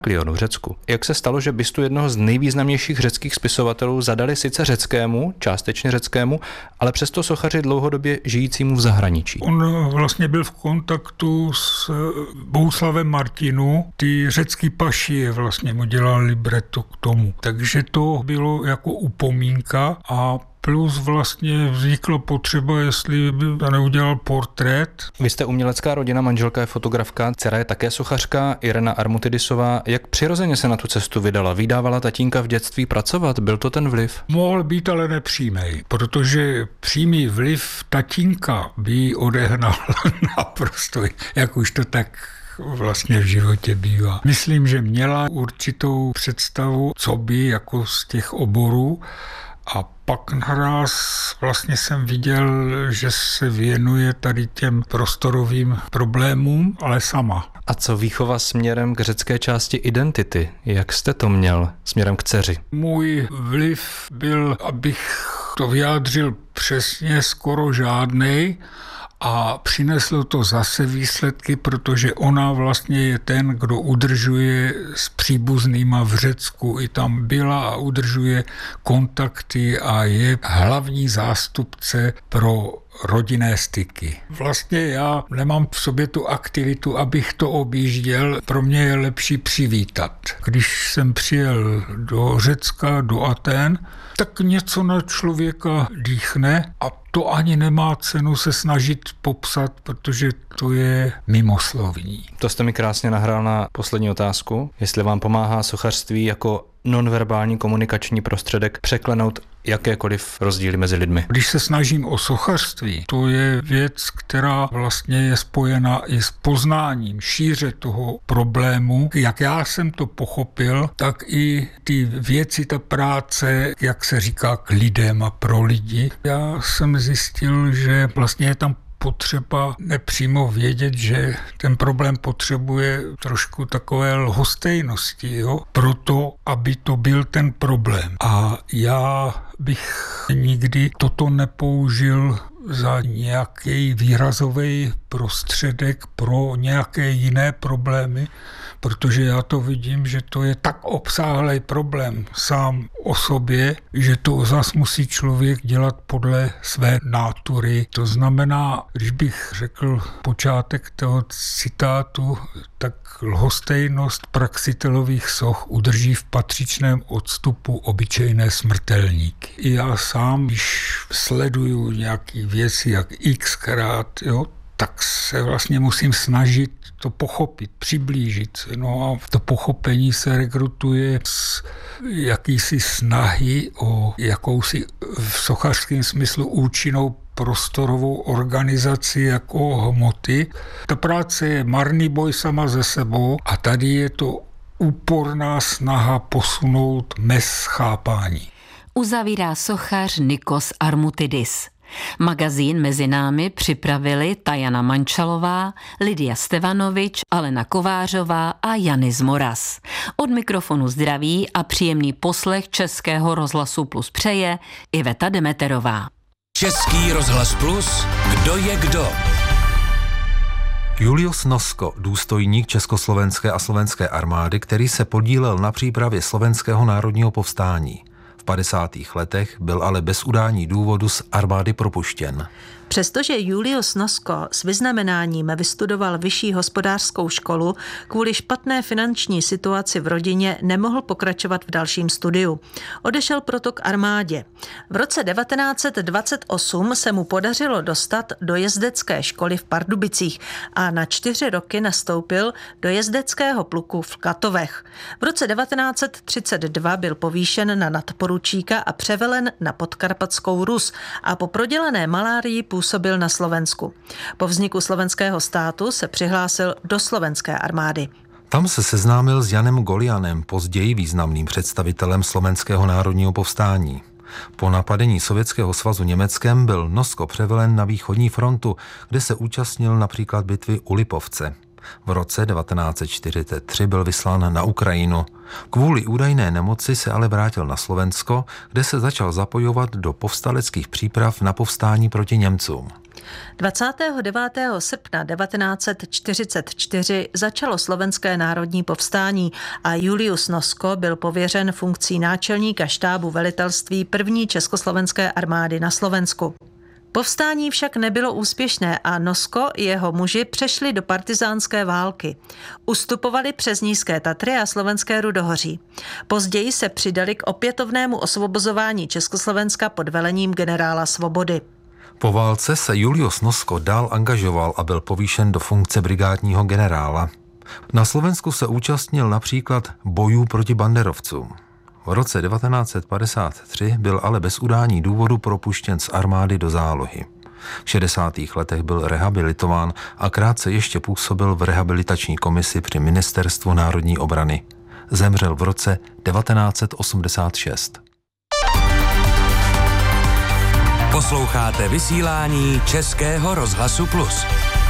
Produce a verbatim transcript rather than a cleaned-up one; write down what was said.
Heraklionu v Řecku. Jak se stalo, že bystu jednoho z nejvýznamnějších řeckých spisovatelů zadali sice řeckému, částečně řeckému, ale přesto sochaři dlouhodobě žijícímu v zahraničí? On vlastně byl v kontaktu s Bohuslavem Martinu, ty řecký paši vlastně mu dělal libreto k tomu. Takže to bylo jako upomínka a plus vlastně vznikla potřeba, jestli by neudělal portrét. Vy jste umělecká rodina, manželka je fotografka, dcera je také sochařka, Irena Armutidisová. Jak přirozeně se na tu cestu vydala? Vydávala tatínka v dětství pracovat? Byl to ten vliv? Mohl být, ale nepřímej, protože přímý vliv tatínka by ji odehnal naprosto, jak už to tak vlastně v životě bývá. Myslím, že měla určitou představu, co by jako z těch oborů, a pak naraz vlastně jsem viděl, že se věnuje tady těm prostorovým problémům, ale sama. A co výchova směrem k řecké části identity? Jak jste to měl směrem k dceři? Můj vliv byl, abych to vyjádřil přesně, skoro žádnej, a přineslo to zase výsledky, protože ona vlastně je ten, kdo udržuje s příbuznýma v Řecku. I tam byla a udržuje kontakty a je hlavní zástupce pro rodinné styky. Vlastně já nemám v sobě tu aktivitu, abych to objížděl. Pro mě je lepší přivítat. Když jsem přijel do Řecka, do Aten, tak něco na člověka dýchne a to ani nemá cenu se snažit popsat, protože to je mimoslovní. To jste mi krásně nahrál na poslední otázku. Jestli vám pomáhá sochařství jako nonverbální komunikační prostředek překlenout jakékoliv rozdíly mezi lidmi? Když se snažím o sochařství, to je věc, která vlastně je spojena i s poznáním šíře toho problému. Jak já jsem to pochopil, tak i ty věci, ta práce, jak se říká, k lidem a pro lidi. Já jsem zjistil, že vlastně je tam potřeba nepřímo vědět, že ten problém potřebuje trošku takové lhostejnosti, jo? Proto, aby to byl ten problém. A já bych nikdy toto nepoužil za nějaký výrazový prostředek pro nějaké jiné problémy, protože já to vidím, že to je tak obsáhlý problém sám o sobě, že to zas musí člověk dělat podle své nátury. To znamená, když bych řekl počátek toho citátu, tak lhostejnost praxitelových soch udrží v patřičném odstupu obyčejné smrtelníky. I já sám, když sleduju nějaký věci jak xkrát, jo, tak se vlastně musím snažit to pochopit, přiblížit. No a to pochopení se rekrutuje z jakýsi snahy o jakousi v sochařském smyslu účinnou prostorovou organizaci jako hmoty. Ta práce je marný boj sama ze sebou a tady je to úporná snaha posunout mez chápání. Uzavírá sochař Nikos Armutidis. Magazín Mezi námi připravili Tajana Mančalová, Lidia Stevanovič, Alena Kovářová a Janis Moras. Od mikrofonu zdraví a příjemný poslech Českého rozhlasu Plus přeje Iveta Demeterová. Český rozhlas Plus, kdo je kdo? Julius Nosko, důstojník československé a slovenské armády, který se podílel na přípravě slovenského národního povstání. V padesátých letech byl ale bez udání důvodu z armády propuštěn. Přestože Julius Nosko s vyznamenáním vystudoval vyšší hospodářskou školu, kvůli špatné finanční situaci v rodině nemohl pokračovat v dalším studiu. Odešel proto k armádě. V roce devatenáct set dvacet osm se mu podařilo dostat do jezdecké školy v Pardubicích a na čtyři roky nastoupil do jezdeckého pluku v Klatovech. V roce devatenáct set třicet dva byl povýšen na nadporučíka a převelen na Podkarpatskou Rus a po prodělané malárii působil na Slovensku. Po vzniku slovenského státu se přihlásil do slovenské armády. Tam se seznámil s Janem Golianem, později významným představitelem slovenského národního povstání. Po napadení Sovětského svazu Německem byl Nosko převelen na východní frontu, kde se účastnil například bitvy u Lipovce. V roce devatenáct set čtyřicet tři byl vyslán na Ukrajinu. Kvůli údajné nemoci se ale vrátil na Slovensko, kde se začal zapojovat do povstaleckých příprav na povstání proti Němcům. dvacátého devátého srpna devatenáct set čtyřicet čtyři začalo Slovenské národní povstání a Julius Nosko byl pověřen funkcí náčelníka štábu velitelství první československé armády na Slovensku. Povstání však nebylo úspěšné a Nosko i jeho muži přešli do partyzánské války. Ustupovali přes Nízké Tatry a Slovenské Rudohoří. Později se přidali k opětovnému osvobozování Československa pod velením generála Svobody. Po válce se Julius Nosko dál angažoval a byl povýšen do funkce brigádního generála. Na Slovensku se účastnil například bojů proti banderovcům. V roce devatenáct set padesát tři byl ale bez udání důvodu propuštěn z armády do zálohy. V šedesátých letech byl rehabilitován a krátce ještě působil v rehabilitační komisi při Ministerstvu národní obrany. Zemřel v roce devatenáct set osmdesát šest. Posloucháte vysílání Českého rozhlasu Plus.